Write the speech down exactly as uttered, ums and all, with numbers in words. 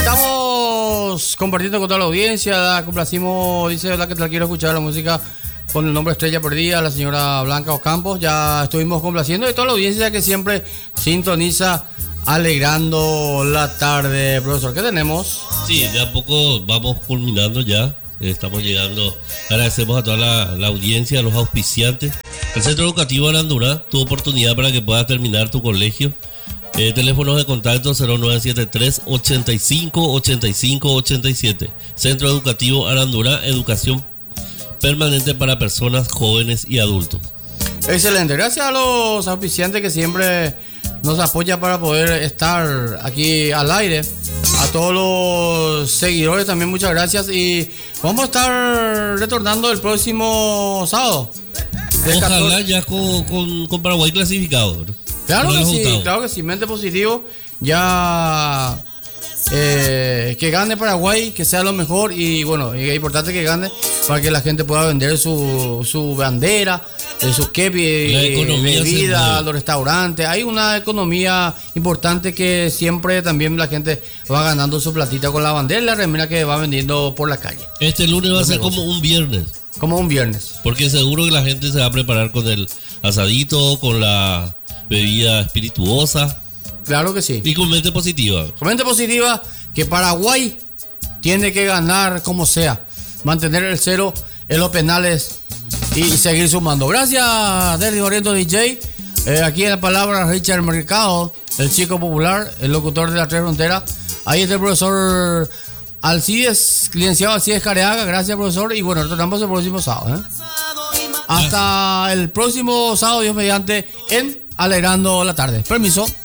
Estamos compartiendo con toda la audiencia. Complacimos, dice verdad que te la quiero escuchar la música con el nombre Estrella Perdida, la señora Blanca Ocampos. Ya estuvimos complaciendo y toda la audiencia que siempre sintoniza, alegrando la tarde. Profesor, ¿qué tenemos? Sí, de a poco vamos culminando ya. Estamos llegando. Agradecemos a toda la, la audiencia, a los auspiciantes. El Centro Educativo Arandurá, tu oportunidad para que puedas terminar tu colegio. Eh, teléfonos de contacto cero nueve siete tres, ochenta y cinco, ochenta y cinco, ochenta y siete. Centro Educativo Arandurá, educación permanente para personas jóvenes y adultos. Excelente, gracias a los auspiciantes que siempre nos apoyan para poder estar aquí al aire. A todos los seguidores también muchas gracias y vamos a estar retornando el próximo sábado. Ojalá ya con, con, con Paraguay clasificado, ¿no? Claro que sí, claro que sí, mente positivo, ya eh, que gane Paraguay, que sea lo mejor y bueno, es importante que gane para que la gente pueda vender su, su bandera, eh, su kepi, bebida, los restaurantes. Hay una economía importante que siempre también la gente va ganando su platita con la bandera y la remera que va vendiendo por la calle. Este lunes va a ser como un viernes. Como un viernes. Porque seguro que la gente se va a preparar con el asadito, con la bebida espirituosa. Claro que sí. Y con mente positiva. Con mente positiva que Paraguay tiene que ganar como sea. Mantener el cero en los penales y seguir sumando. Gracias, Derry Oriento D J. Eh, aquí en la palabra Richard Mercado, el chico popular, el locutor de las Tres Fronteras. Ahí está el profesor Alcides, licenciado Alcides Careaga. Gracias, profesor. Y bueno, retornamos el próximo sábado. ¿eh? Hasta el próximo sábado, Dios mediante, en Alegrando la Tarde. Permiso.